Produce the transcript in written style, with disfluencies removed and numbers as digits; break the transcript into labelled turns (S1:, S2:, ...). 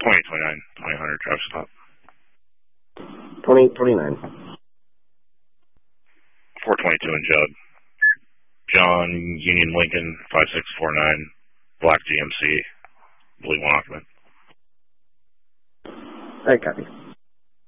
S1: 2029, 2000 truck stop.
S2: 2029.
S1: 422 in Judd. John Union Lincoln 5649, Black GMC, believe one occupant.
S2: I copy.